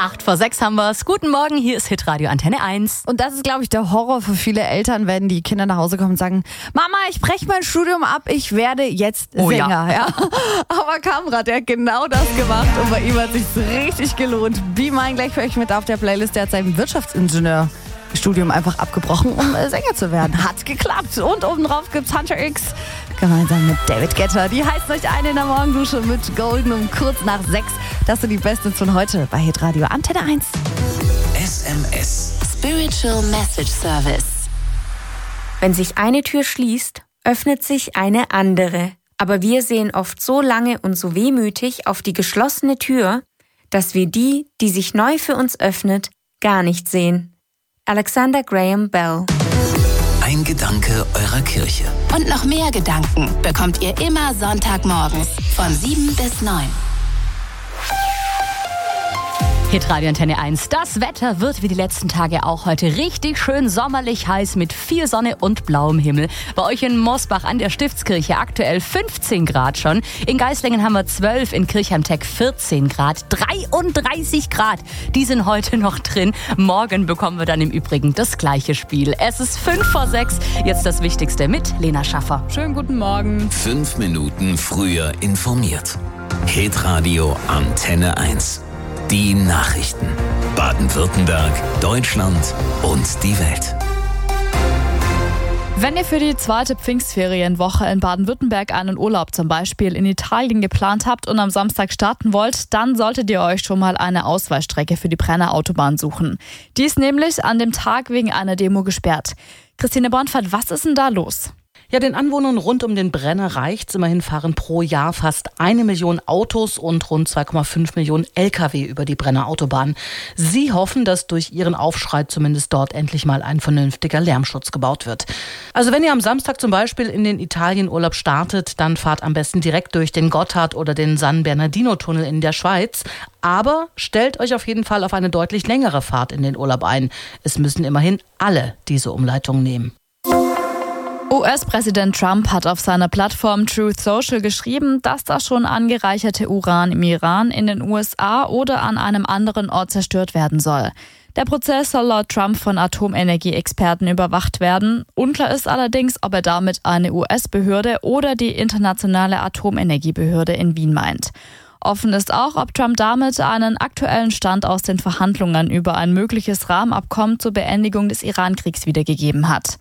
8:06 haben wir's. Guten Morgen, hier ist Hitradio Antenne 1. Und das ist, glaube ich, der Horror für viele Eltern, wenn die Kinder nach Hause kommen und sagen, Mama, ich breche mein Studium ab, ich werde jetzt Sänger. Ja. Aber Kamrat, der hat genau das gemacht und bei ihm hat sich's richtig gelohnt. Be-Mine gleich für euch mit auf der Playlist. Der hat sein Wirtschaftsingenieurstudium einfach abgebrochen, um Sänger zu werden. Hat geklappt. Und obendrauf gibt's Hunter X gemeinsam mit David Guetta. Die heißen euch ein in der Morgendusche mit Golden um kurz nach 6. Das sind die Besten von heute bei Hitradio Antenne 1. SMS Spiritual Message Service. Wenn sich eine Tür schließt, öffnet sich eine andere. Aber wir sehen oft so lange und so wehmütig auf die geschlossene Tür, dass wir die, die sich neu für uns öffnet, gar nicht sehen. Alexander Graham Bell. Ein Gedanke eurer Kirche. Und noch mehr Gedanken bekommt ihr immer Sonntagmorgens von 7 bis 9. Hitradio Antenne 1. Das Wetter wird wie die letzten Tage auch heute richtig schön sommerlich heiß mit viel Sonne und blauem Himmel. Bei euch in Mosbach an der Stiftskirche aktuell 15 Grad schon. In Geislingen haben wir 12, in Kirchheimteck 14 Grad, 33 Grad. Die sind heute noch drin. Morgen bekommen wir dann im Übrigen das gleiche Spiel. Es ist 5:06. Jetzt das Wichtigste mit Lena Schaffer. Schönen guten Morgen. 5 Minuten früher informiert. Hitradio Antenne 1. Die Nachrichten. Baden-Württemberg, Deutschland und die Welt. Wenn ihr für die zweite Pfingstferienwoche in Baden-Württemberg einen Urlaub zum Beispiel in Italien geplant habt und am Samstag starten wollt, dann solltet ihr euch schon mal eine Ausweichstrecke für die Brenner Autobahn suchen. Die ist nämlich an dem Tag wegen einer Demo gesperrt. Christine Bornfeld, was ist denn da los? Ja, den Anwohnern rund um den Brenner reicht's. Immerhin fahren pro Jahr fast 1 Million Autos und rund 2,5 Millionen Lkw über die Brenner Autobahn. Sie hoffen, dass durch ihren Aufschrei zumindest dort endlich mal ein vernünftiger Lärmschutz gebaut wird. Also wenn ihr am Samstag zum Beispiel in den Italienurlaub startet, dann fahrt am besten direkt durch den Gotthard oder den San Bernardino-Tunnel in der Schweiz. Aber stellt euch auf jeden Fall auf eine deutlich längere Fahrt in den Urlaub ein. Es müssen immerhin alle diese Umleitung nehmen. US-Präsident Trump hat auf seiner Plattform Truth Social geschrieben, dass das schon angereicherte Uran im Iran, in den USA oder an einem anderen Ort zerstört werden soll. Der Prozess soll laut Trump von Atomenergieexperten überwacht werden. Unklar ist allerdings, ob er damit eine US-Behörde oder die Internationale Atomenergiebehörde in Wien meint. Offen ist auch, ob Trump damit einen aktuellen Stand aus den Verhandlungen über ein mögliches Rahmenabkommen zur Beendigung des Iran-Kriegs wiedergegeben hat.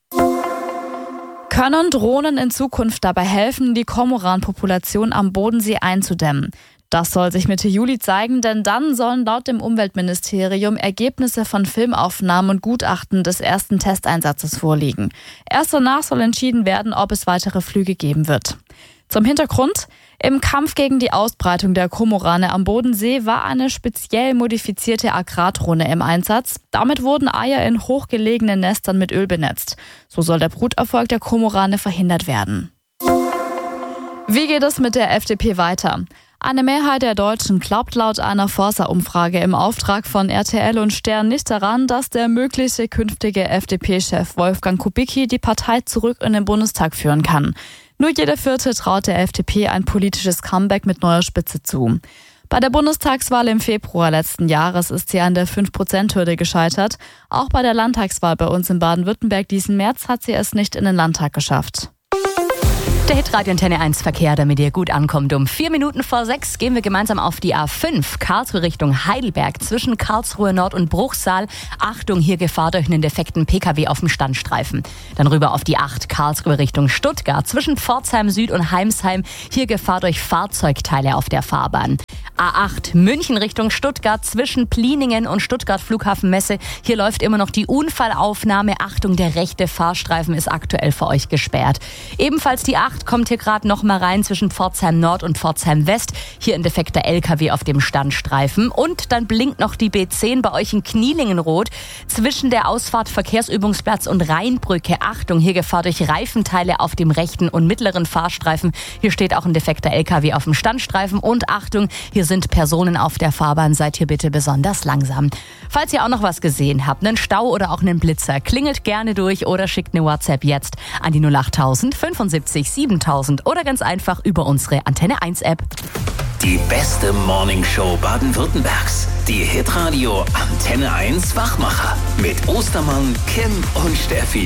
Können Drohnen in Zukunft dabei helfen, die Kormoran-Population am Bodensee einzudämmen? Das soll sich Mitte Juli zeigen, denn dann sollen laut dem Umweltministerium Ergebnisse von Filmaufnahmen und Gutachten des ersten Testeinsatzes vorliegen. Erst danach soll entschieden werden, ob es weitere Flüge geben wird. Zum Hintergrund: Im Kampf gegen die Ausbreitung der Kormorane am Bodensee war eine speziell modifizierte Agrardrohne im Einsatz. Damit wurden Eier in hochgelegenen Nestern mit Öl benetzt. So soll der Bruterfolg der Kormorane verhindert werden. Wie geht es mit der FDP weiter? Eine Mehrheit der Deutschen glaubt laut einer Forsa-Umfrage im Auftrag von RTL und Stern nicht daran, dass der mögliche künftige FDP-Chef Wolfgang Kubicki die Partei zurück in den Bundestag führen kann. Nur jeder Vierte traut der FDP ein politisches Comeback mit neuer Spitze zu. Bei der Bundestagswahl im Februar letzten Jahres ist sie an der 5%-Hürde gescheitert. Auch bei der Landtagswahl bei uns in Baden-Württemberg diesen März hat sie es nicht in den Landtag geschafft. Der Hitradio Antenne 1 Verkehr, damit ihr gut ankommt. Um 6:04 gehen wir gemeinsam auf die A5, Karlsruhe Richtung Heidelberg, zwischen Karlsruhe Nord und Bruchsal. Achtung, hier Gefahr durch einen defekten PKW auf dem Standstreifen. Dann rüber auf die 8, Karlsruhe Richtung Stuttgart, zwischen Pforzheim Süd und Heimsheim. Hier Gefahr durch Fahrzeugteile auf der Fahrbahn. A8, München Richtung Stuttgart, zwischen Pliningen und Stuttgart Flughafen Messe. Hier läuft immer noch die Unfallaufnahme. Achtung, der rechte Fahrstreifen ist aktuell für euch gesperrt. Ebenfalls die 8 kommt hier gerade noch mal rein zwischen Pforzheim Nord und Pforzheim West. Hier ein defekter LKW auf dem Standstreifen. Und dann blinkt noch die B10 bei euch in Knielingen rot. Zwischen der Ausfahrt Verkehrsübungsplatz und Rheinbrücke. Achtung, hier Gefahr durch Reifenteile auf dem rechten und mittleren Fahrstreifen. Hier steht auch ein defekter LKW auf dem Standstreifen. Und Achtung, hier sind Personen auf der Fahrbahn, seid hier bitte besonders langsam. Falls ihr auch noch was gesehen habt, einen Stau oder auch einen Blitzer, klingelt gerne durch oder schickt eine WhatsApp jetzt an die 08000 75 7000 oder ganz einfach über unsere Antenne 1 App. Die beste Morningshow Baden-Württembergs. Die Hitradio Antenne 1 Wachmacher. Mit Ostermann, Kim und Steffi.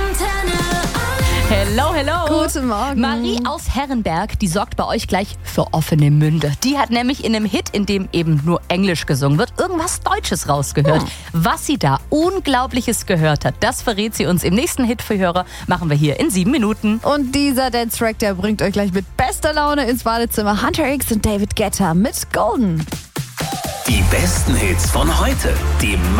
Hello, hello. Guten Morgen. Marie aus Herrenberg, die sorgt bei euch gleich für offene Münde. Die hat nämlich in einem Hit, in dem eben nur Englisch gesungen wird, irgendwas Deutsches rausgehört. Was sie da Unglaubliches gehört hat, das verrät sie uns im nächsten Hitverhörer. Machen wir hier in 7 Minuten. Und dieser Dance-Track, der bringt euch gleich mit bester Laune ins Badezimmer. Hunter X und David Guetta mit Golden. Die besten Hits von heute. Die